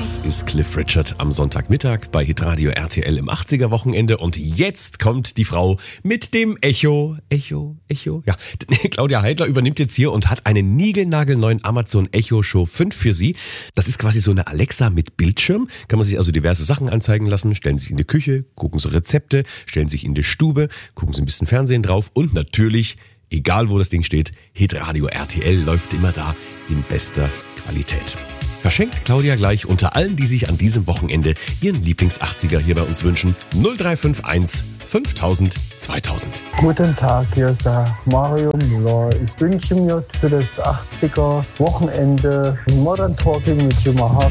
Das ist Cliff Richard am Sonntagmittag bei Hitradio RTL im 80er-Wochenende. Und jetzt kommt die Frau mit dem Echo. Ja, Claudia Heidler übernimmt jetzt hier und hat einen niegelnagelneuen Amazon Echo Show 5 für Sie. Das ist quasi so eine Alexa mit Bildschirm. Kann man sich also diverse Sachen anzeigen lassen. Stellen Sie sich in die Küche, gucken Sie Rezepte, stellen Sie sich in die Stube, gucken Sie ein bisschen Fernsehen drauf. Und natürlich, egal wo das Ding steht, Hitradio RTL läuft immer da in bester Qualität. Verschenkt Claudia gleich unter allen, die sich an diesem Wochenende ihren Lieblings-80er hier bei uns wünschen. 0351 5000 2000. Guten Tag, hier ist der Mario Müller. Ich wünsche mir für das 80er Wochenende Modern Talking mit Yamaha